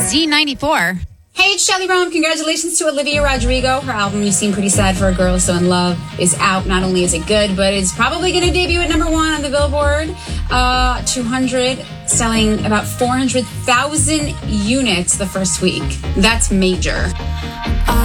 Z94. Hey, it's Shelly Brown. Congratulations to Olivia Rodrigo. Her album, You Seem Pretty Sad for a Girl So in Love, is out. Not only is it good, but it's probably going to debut at number 1 on the Billboard 200, selling about 400,000 units the first week. That's major.